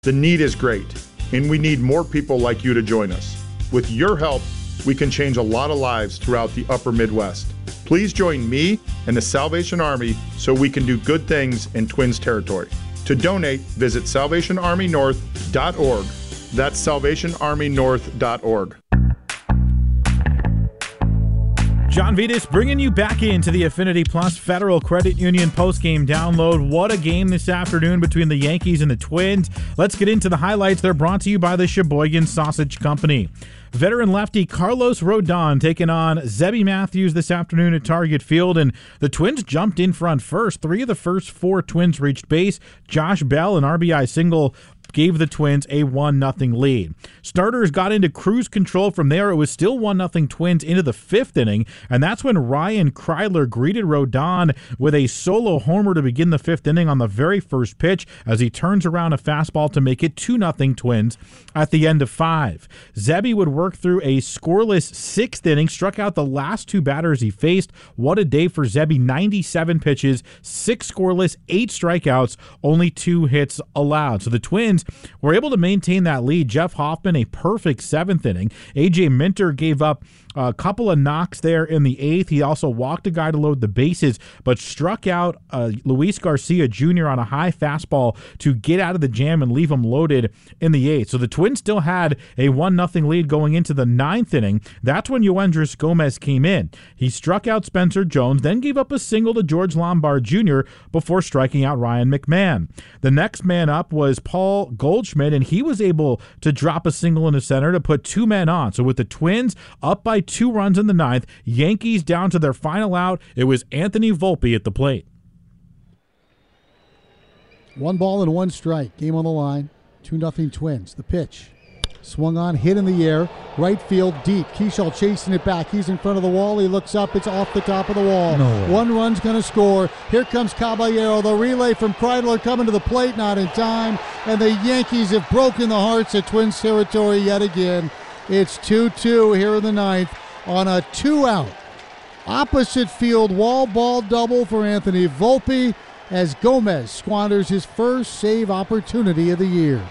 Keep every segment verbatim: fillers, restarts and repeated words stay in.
The need is great, and we need more people like you to join us. With your help, we can change a lot of lives throughout the upper Midwest. Please join me and the Salvation Army so we can do good things in Twins territory. To donate, visit salvation army north dot org. That's salvation army north dot org. John Vitas bringing you back into the Affinity Plus Federal Credit Union postgame download. What a game this afternoon between the Yankees and the Twins. Let's get into the highlights. They're brought to you by the Sheboygan Sausage Company. Veteran lefty Carlos Rodon taking on Zebby Matthews this afternoon at Target Field, and the Twins jumped in front first. Three of the first four Twins reached base. Josh Bell, an R B I single, gave the Twins a one nothing lead. Starters got into cruise control from there. It was still one nothing Twins into the fifth inning, and that's when Ryan Kreidler greeted Rodon with a solo homer to begin the fifth inning on the very first pitch as he turns around a fastball to make it two nothing Twins at the end of five. Zebby would work through a scoreless sixth inning, struck out the last two batters he faced. What a day for Zebby. ninety-seven pitches, six scoreless, eight strikeouts, only two hits allowed. So the Twins were able to maintain that lead. Jeff Hoffman, a perfect seventh inning. A J Minter gave up a couple of knocks there in the eighth. He also walked a guy to load the bases, but struck out uh, Luis Garcia Junior on a high fastball to get out of the jam and leave him loaded in the eighth. So the Twins still had a one nothing lead going into the ninth inning. That's when Yoendris Gomez came in. He struck out Spencer Jones, then gave up a single to George Lombard Junior before striking out Ryan McMahon. The next man up was Paul Goldschmidt, and he was able to drop a single in the center to put two men on. So with the Twins up by two runs in the ninth, Yankees down to their final out, it was Anthony Volpe at the plate. One ball and one strike. Game on the line. two nothing Twins. The pitch. Swung on, hit in the air. Right field deep. Keishall chasing it back. He's in front of the wall. He looks up. It's off the top of the wall. No. One run's going to score. Here comes Caballero. The relay from Kreidler coming to the plate, not in time. And the Yankees have broken the hearts of Twins territory yet again. It's two two here in the ninth on a two-out opposite field wall ball double for Anthony Volpe as Gomez squanders his first save opportunity of the year.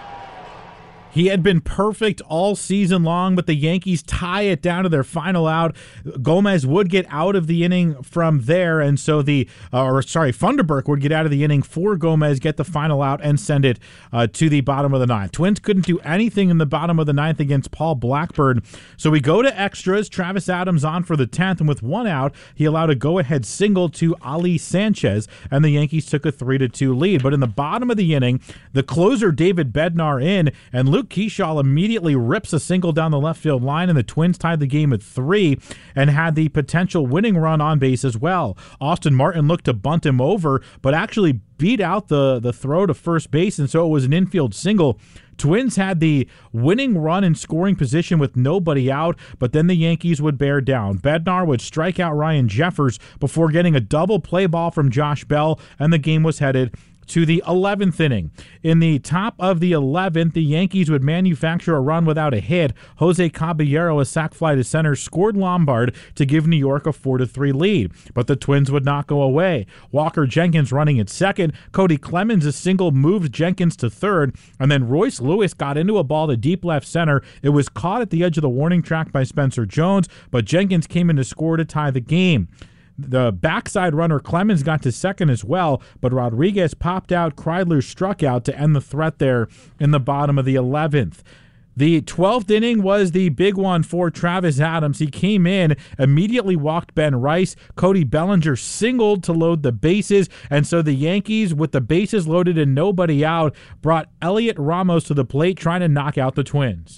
He had been perfect all season long, but the Yankees tie it down to their final out. Gomez would get out of the inning from there, and so the, uh, or sorry, Funderburk would get out of the inning for Gomez, get the final out, and send it uh, to the bottom of the ninth. Twins couldn't do anything in the bottom of the ninth against Paul Blackburn, so we go to extras. Travis Adams on for the tenth, and with one out, he allowed a go-ahead single to Ali Sanchez, and the Yankees took a three to two lead. But in the bottom of the inning, the closer David Bednar in, and Luke Keishall immediately rips a single down the left field line, and the Twins tied the game at three and had the potential winning run on base as well. Austin Martin looked to bunt him over, but actually beat out the, the throw to first base, and so it was an infield single. Twins had the winning run in scoring position with nobody out, but then the Yankees would bear down. Bednar would strike out Ryan Jeffers before getting a double play ball from Josh Bell, and the game was headed to the eleventh inning. In the top of the eleventh, the Yankees would manufacture a run without a hit. Jose Caballero, a sac fly to center, scored Lombard to give New York a four to three lead. But the Twins would not go away. Walker Jenkins running at second. Cody Clemens, a single, moved Jenkins to third. And then Royce Lewis got into a ball to deep left center. It was caught at the edge of the warning track by Spencer Jones, but Jenkins came in to score to tie the game. The backside runner Clemens got to second as well, but Rodriguez popped out. Kreidler struck out to end the threat there in the bottom of the eleventh. The twelfth inning was the big one for Travis Adams. He came in, immediately walked Ben Rice. Cody Bellinger singled to load the bases, and so the Yankees, with the bases loaded and nobody out, brought Elliot Ramos to the plate trying to knock out the Twins.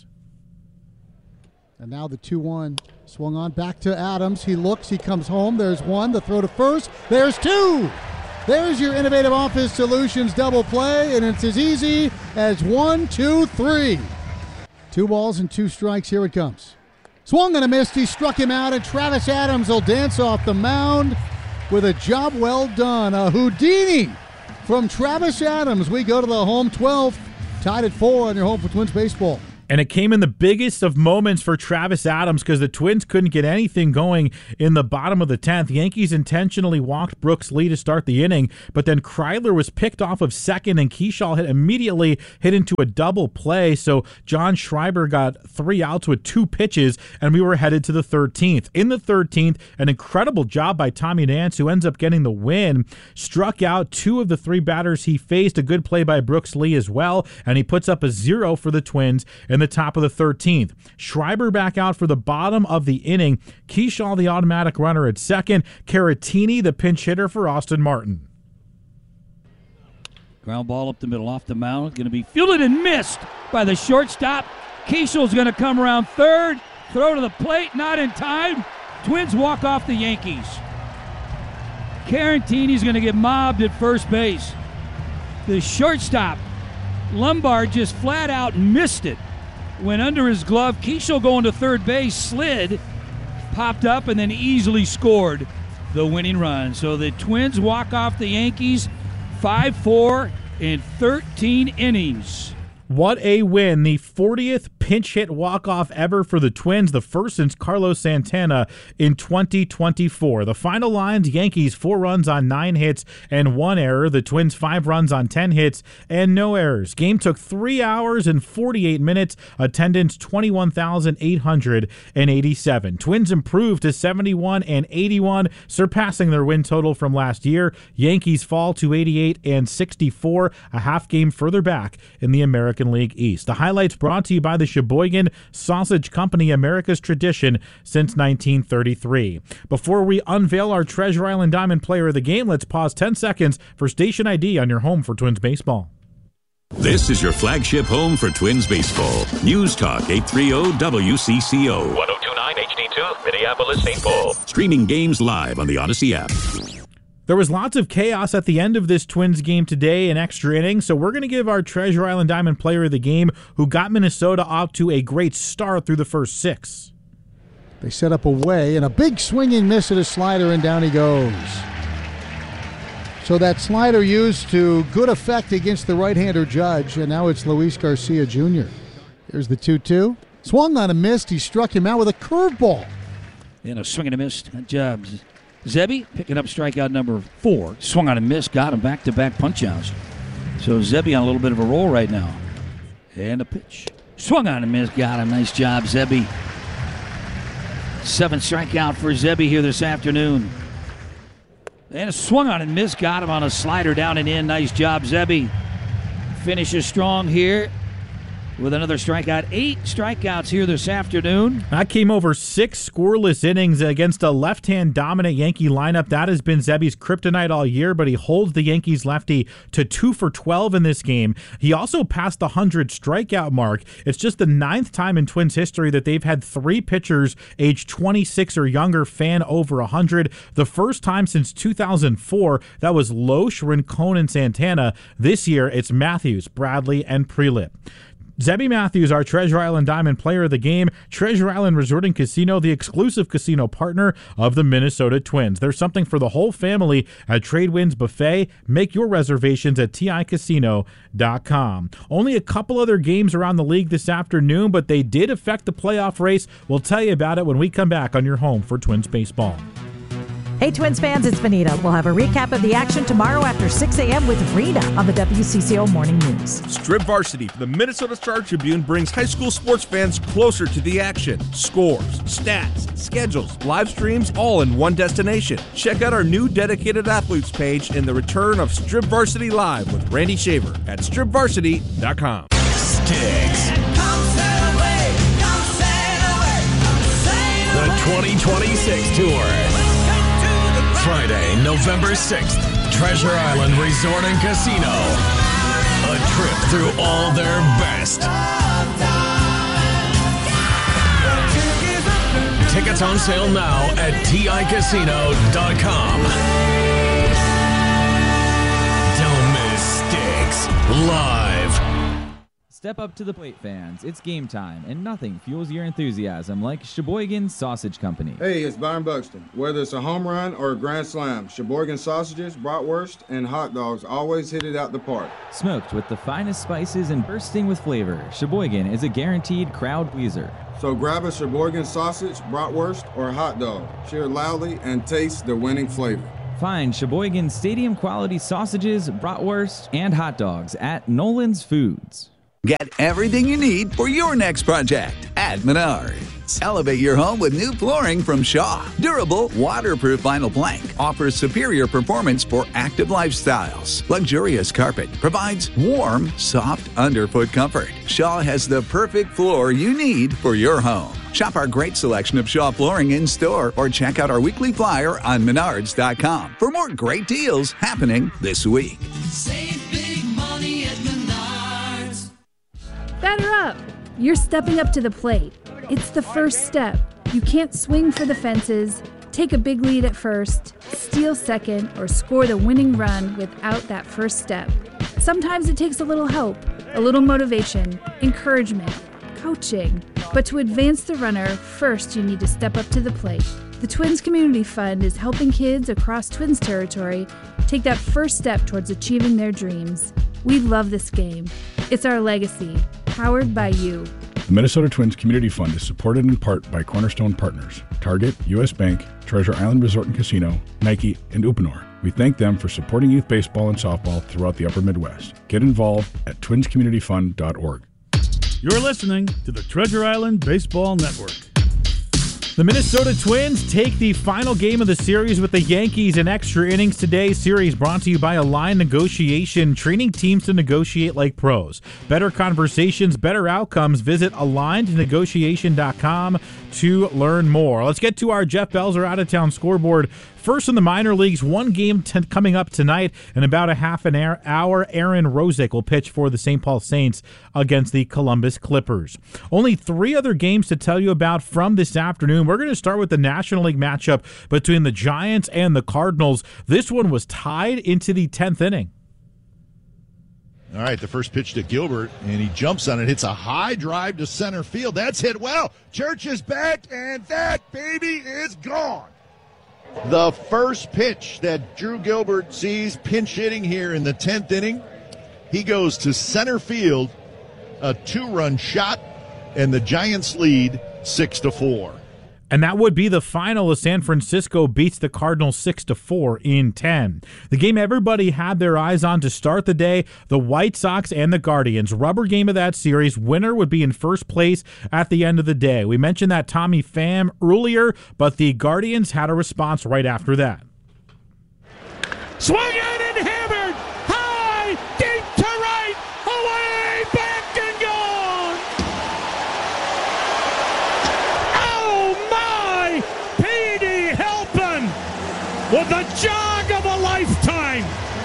And now the two one swung on back to Adams. He looks, he comes home. There's one, the throw to first. There's two. There's your Innovative Office Solutions double play, and it's as easy as one, two, three. Two balls and two strikes. Here it comes. Swung and a missed. He struck him out, and Travis Adams will dance off the mound with a job well done. A Houdini from Travis Adams. We go to the home twelfth, tied at four on your Home for Twins baseball. And it came in the biggest of moments for Travis Adams because the Twins couldn't get anything going in the bottom of the tenth. Yankees intentionally walked Brooks Lee to start the inning, but then Kreidler was picked off of second, and Keschall hit immediately hit into a double play. So John Schreiber got three outs with two pitches, and we were headed to the thirteenth. In the thirteenth, an incredible job by Tommy Nance, who ends up getting the win, struck out two of the three batters he faced. A good play by Brooks Lee as well, and he puts up a zero for the Twins in the top of the thirteenth. Schreiber back out for the bottom of the inning. Keschall, the automatic runner at second. Caratini, the pinch hitter for Austin Martin. Ground ball up the middle, off the mound. Going to be fielded and missed by the shortstop. Keschall's going to come around third. Throw to the plate, not in time. Twins walk off the Yankees. Caratini's going to get mobbed at first base. The shortstop, Lombard, just flat out missed it. Went under his glove. Keschall going to third base, slid, popped up, and then easily scored the winning run. So the Twins walk off the Yankees five four in thirteen innings. What a win. The fortieth pinch hit walk-off ever for the Twins, the first since Carlos Santana in twenty twenty-four. The final lines, Yankees four runs on nine hits and one error. The Twins five runs on ten hits and no errors. Game took three hours and forty-eight minutes. Attendance twenty-one thousand eight hundred eighty-seven. Twins improved to seventy-one and eighty-one, surpassing their win total from last year. Yankees fall to eighty-eight and sixty-four, a half game further back in the American League East. The highlights brought to you by the Sheboygan Sausage Company, America's tradition since nineteen thirty-three. Before we unveil our Treasure Island Diamond Player of the Game, let's pause ten seconds for station I D on your home for Twins baseball. This is your flagship home for Twins baseball. News Talk eight thirty W C C O. one oh two point nine H D two, Minneapolis, Saint Paul. Streaming games live on the Odyssey app. There was lots of chaos at the end of this Twins game today in extra innings, so we're going to give our Treasure Island Diamond Player of the Game, who got Minnesota off to a great start through the first six. They set up a way, and a big swinging miss at a slider, and down he goes. So that slider used to good effect against the right-hander Judge, and now it's Luis Garcia Junior Here's the two two. Swung on a miss. He struck him out with a curveball. And a swing and a miss. Good job. Zebby picking up strikeout number four. Swung on a miss, got him back-to-back punch-outs. So Zebby on a little bit of a roll right now. And a pitch. Swung on a miss, got him. Nice job, Zebby. Seventh strikeout for Zebby here this afternoon. And a swung on and miss, got him on a slider down and in. Nice job, Zebby. Finishes strong here with another strikeout. Eight strikeouts here this afternoon. That came over six scoreless innings against a left-hand dominant Yankee lineup. That has been Zebby's kryptonite all year, but he holds the Yankees lefty to two for twelve in this game. He also passed the one hundred strikeout mark. It's just the ninth time in Twins history that they've had three pitchers aged twenty-six or younger fan over one hundred. The first time since two thousand four, that was Loesch, Rincon, and Santana. This year, it's Matthews, Bradley, and Prelip. Zebby Matthews, our Treasure Island Diamond Player of the Game. Treasure Island Resort and Casino, the exclusive casino partner of the Minnesota Twins. There's something for the whole family at Tradewinds Buffet. Make your reservations at T I casino dot com. Only a couple other games around the league this afternoon, but they did affect the playoff race. We'll tell you about it when we come back on your home for Twins baseball. Hey, Twins fans, it's Vanita. We'll have a recap of the action tomorrow after six a.m. with Rita on the W C C O Morning News. Strip Varsity from the Minnesota Star Tribune brings high school sports fans closer to the action. Scores, stats, schedules, live streams, all in one destination. Check out our new dedicated athletes page in the return of Strip Varsity Live with Randy Shaver at strip varsity dot com. Sticks. The twenty twenty-six Tour. Friday, November sixth, Treasure Island Resort and Casino. A trip through all their best. Tickets on sale now at T I casino dot com. Don't miss Sticks Live. Step up to the plate, fans. It's game time, and nothing fuels your enthusiasm like Sheboygan Sausage Company. Hey, it's Byron Buxton. Whether it's a home run or a grand slam, Sheboygan sausages, bratwurst, and hot dogs always hit it out the park. Smoked with the finest spices and bursting with flavor, Sheboygan is a guaranteed crowd pleaser. So grab a Sheboygan sausage, bratwurst, or hot dog. Cheer loudly and taste the winning flavor. Find Sheboygan Stadium quality sausages, bratwurst, and hot dogs at Nolan's Foods. Get everything you need for your next project at Menards. Elevate your home with new flooring from Shaw. Durable, waterproof vinyl plank offers superior performance for active lifestyles. Luxurious carpet provides warm, soft underfoot comfort. Shaw has the perfect floor you need for your home. Shop our great selection of Shaw flooring in store or check out our weekly flyer on menards dot com for more great deals happening this week. Save big money at Menards. Batter up! You're stepping up to the plate. It's the first step. You can't swing for the fences, take a big lead at first, steal second, or score the winning run without that first step. Sometimes it takes a little help, a little motivation, encouragement, coaching. But to advance the runner, first you need to step up to the plate. The Twins Community Fund is helping kids across Twins territory take that first step towards achieving their dreams. We love this game. It's our legacy, powered by you. The Minnesota Twins Community Fund is supported in part by Cornerstone Partners, Target, U S Bank, Treasure Island Resort and Casino, Nike, and Uponor. We thank them for supporting youth baseball and softball throughout the upper Midwest. Get involved at twins community fund dot org. You're listening to the Treasure Island Baseball Network. The Minnesota Twins take the final game of the series with the Yankees in extra innings today. Series brought to you by Align Negotiation, training teams to negotiate like pros. Better conversations, better outcomes. Visit aligned negotiation dot com to learn more. Let's get to our Jeff Belzer out-of-town scoreboard. First in the minor leagues, one game t- coming up tonight. In about a half an hour, Aaron Rosick will pitch for the Saint Paul Saints against the Columbus Clippers. Only three other games to tell you about from this afternoon. We're going to start with the National League matchup between the Giants and the Cardinals. This one was tied into the tenth inning. All right, the first pitch to Gilbert, and he jumps on it, hits a high drive to center field. That's hit well. Church is back, and that baby is gone. The first pitch that Drew Gilbert sees pinch hitting here in the tenth inning, he goes to center field, a two-run shot, and the Giants lead six to four. And that would be the final as San Francisco beats the Cardinals six to four in ten. The game everybody had their eyes on to start the day, the White Sox and the Guardians. Rubber game of that series. Winner would be in first place at the end of the day. We mentioned that Tommy Pham earlier, but the Guardians had a response right after that. Swung out and hammered! High! Deep to right! Away! Back and gone! Oh my! P D Halpin with the jog of a lifetime!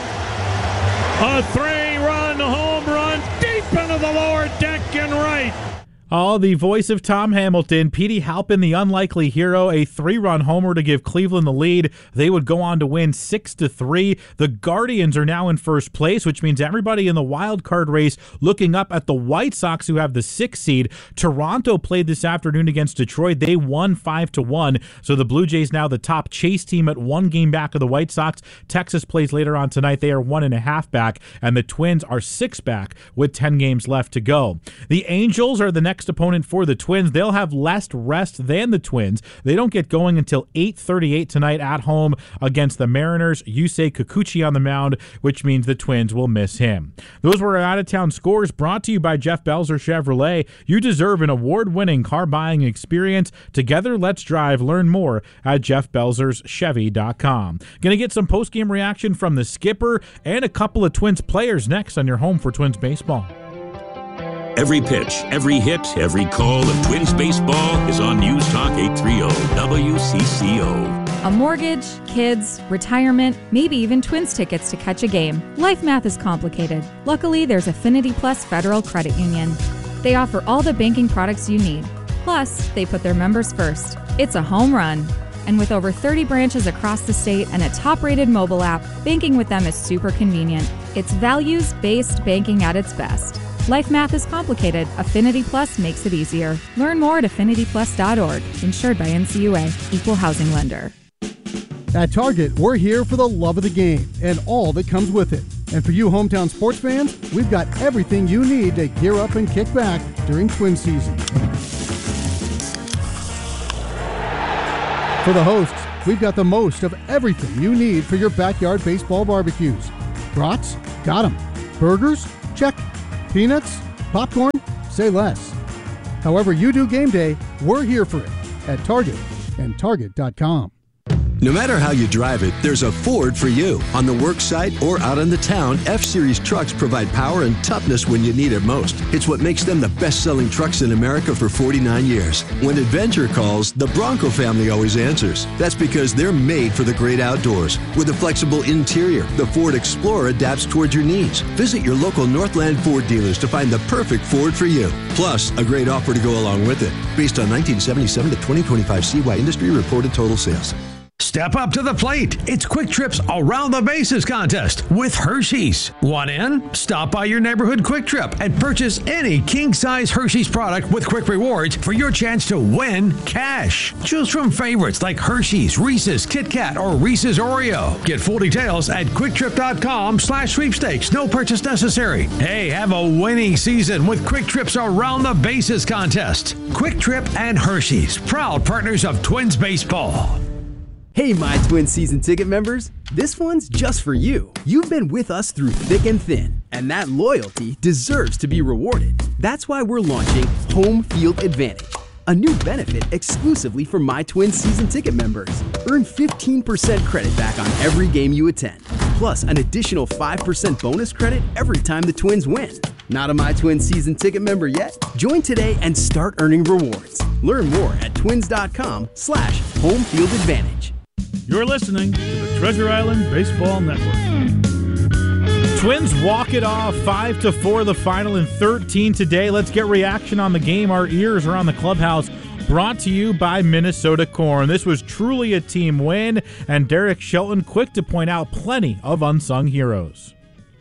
A three-run home run deep into the lower deck and right! Oh, the voice of Tom Hamilton, Petey Halpin, the unlikely hero, a three-run homer to give Cleveland the lead. They would go on to win six to three. The Guardians are now in first place, which means everybody in the wild card race looking up at the White Sox, who have the sixth seed. Toronto played this afternoon against Detroit. They won five to one. So the Blue Jays now the top chase team at one game back of the White Sox. Texas plays later on tonight. They are one and a half back, and the Twins are six back with ten games left to go. The Angels are the next opponent for the Twins. They'll have less rest than the Twins. They don't get going until eight thirty-eight tonight at home against the Mariners. Yusei Kikuchi on the mound, which means the Twins will miss him. Those were our out-of-town scores brought to you by Jeff Belzer Chevrolet. You deserve an award-winning car buying experience. Together, let's drive. Learn more at jeff belzers chevy dot com. Gonna get some post-game reaction from the skipper and a couple of Twins players next on your home for Twins baseball. Every pitch, every hit, every call of Twins baseball is on News Talk eight thirty W C C O. A mortgage, kids, retirement, maybe even Twins tickets to catch a game. Life math is complicated. Luckily, there's Affinity Plus Federal Credit Union. They offer all the banking products you need. Plus, they put their members first. It's a home run. And with over thirty branches across the state and a top-rated mobile app, banking with them is super convenient. It's values-based banking at its best. Life math is complicated. Affinity Plus makes it easier. Learn more at affinity plus dot org. Insured by N C U A. Equal housing lender. At Target, we're here for the love of the game and all that comes with it. And for you hometown sports fans, we've got everything you need to gear up and kick back during Twin season. For the hosts, we've got the most of everything you need for your backyard baseball barbecues. Brats? Got 'em. Burgers? Check. Peanuts? Popcorn? Say less. However you do game day, we're here for it at Target and Target dot com. No matter how you drive it, there's a Ford for you. On the work site or out in the town, F-Series trucks provide power and toughness when you need it most. It's what makes them the best-selling trucks in America for forty-nine years. When adventure calls, the Bronco family always answers. That's because they're made for the great outdoors. With a flexible interior, the Ford Explorer adapts towards your needs. Visit your local Northland Ford dealers to find the perfect Ford for you. Plus, a great offer to go along with it. Based on nineteen seventy-seven to twenty twenty-five C Y industry reported total sales. Step up to the plate. It's Quick Trip's Around the Bases contest with Hershey's. Want in? Stop by your neighborhood Quick Trip and purchase any king-size Hershey's product with Quick Rewards for your chance to win cash. Choose from favorites like Hershey's, Reese's, Kit Kat, or Reese's Oreo. Get full details at quicktrip.com slash sweepstakes. No purchase necessary. Hey, have a winning season with Quick Trip's Around the Bases contest. Quick Trip and Hershey's, proud partners of Twins baseball. Hey, My Twin season ticket members, this one's just for you. You've been with us through thick and thin, and that loyalty deserves to be rewarded. That's why we're launching Home Field Advantage, a new benefit exclusively for My Twin season ticket members. Earn fifteen percent credit back on every game you attend, plus an additional five percent bonus credit every time the Twins win. Not a My Twin season ticket member yet? Join today and start earning rewards. Learn more at twins.com slash home field advantage. You're listening to the Treasure Island Baseball Network. Twins walk it off five to four, the final in thirteen today. Let's get reaction on the game. Our ears are on the clubhouse. Brought to you by Minnesota Corn. This was truly a team win, and Derek Shelton quick to point out plenty of unsung heroes.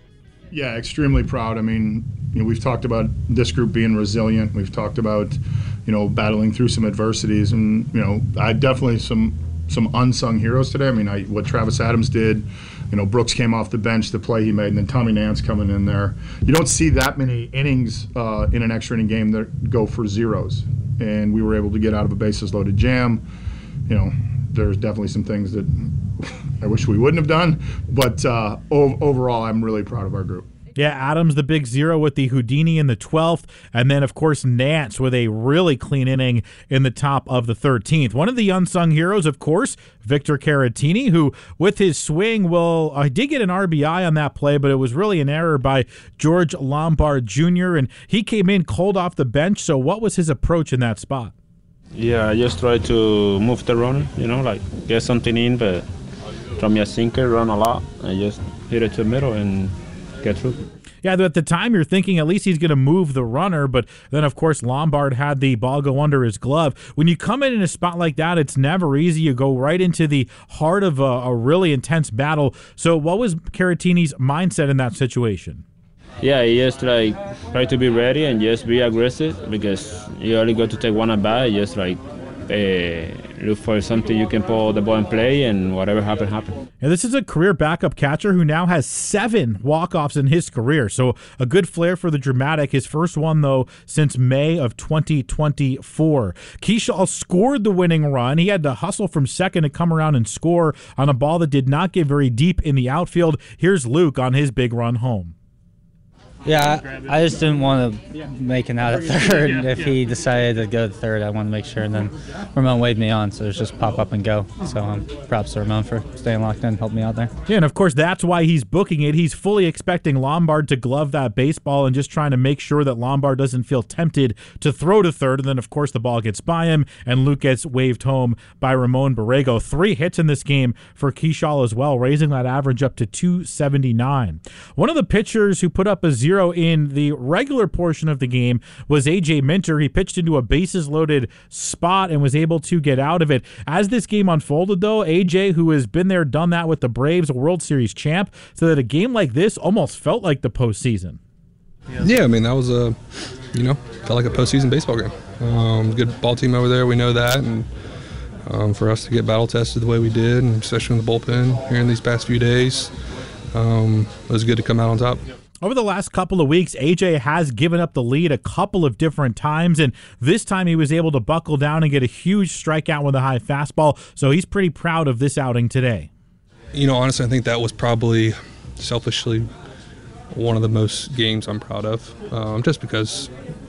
Yeah, extremely proud. I mean, you know, we've talked about this group being resilient. We've talked about, you know, battling through some adversities, and you know, I definitely some. some unsung heroes today. I mean, I, what Travis Adams did, you know, Brooks came off the bench, the play he made, and then Tommy Nance coming in there. You don't see that many innings uh, in an extra inning game that go for zeros, and we were able to get out of a bases loaded jam. You know, there's definitely some things that I wish we wouldn't have done, but uh, o- overall, I'm really proud of our group. Yeah, Adams the big zero with the Houdini in the twelfth, and then, of course, Nance with a really clean inning in the top of the thirteenth. One of the unsung heroes, of course, Victor Caratini, who, with his swing, will uh, did get an R B I on that play, but it was really an error by George Lombard Junior, and he came in cold off the bench, so what was his approach in that spot? Yeah, I just tried to move the runner, you know, like get something in, but throw me a sinker, run a lot, and just hit it to the middle and get through. Yeah, at the time you're thinking at least he's going to move the runner, but then, of course, Lombard had the ball go under his glove. When you come in in a spot like that, it's never easy. You go right into the heart of a, a really intense battle. So what was Caratini's mindset in that situation? Yeah, he just like try to be ready and just be aggressive, because you only got to take one at bat. Just like uh, look for something you can pull the ball and play, and whatever happen, happen. And this is a career backup catcher who now has seven walk-offs in his career, so a good flair for the dramatic. His first one, though, since May of twenty twenty-four. Keishall scored the winning run. He had to hustle from second to come around and score on a ball that did not get very deep in the outfield. Here's Luke on his big run home. Yeah, I, I just didn't want to make him out at third. If he decided to go to third, I wanted to make sure. And then Ramon waved me on, so it was just pop up and go. So um, props to Ramon for staying locked in, helping me out there. Yeah, and of course that's why he's booking it. He's fully expecting Lombard to glove that baseball and just trying to make sure that Lombard doesn't feel tempted to throw to third. And then, of course, the ball gets by him, and Luke gets waved home by Ramon Borrego. Three hits in this game for Keishall as well, raising that average up to two seventy-nine. One of the pitchers who put up a zero in the regular portion of the game was A J Minter. He pitched into a bases-loaded spot and was able to get out of it. As this game unfolded, though, A J, who has been there, done that with the Braves, a World Series champ, so that a game like this almost felt like the postseason. Yeah, I mean, that was a, you know, felt like a postseason baseball game. Um, good ball team over there, we know that, and um, for us to get battle tested the way we did, and especially in the bullpen here in these past few days, um, it was good to come out on top. Over the last couple of weeks, A J has given up the lead a couple of different times, and this time he was able to buckle down and get a huge strikeout with a high fastball, so he's pretty proud of this outing today. You know, honestly, I think that was probably selfishly one of the most games I'm proud of, um, just because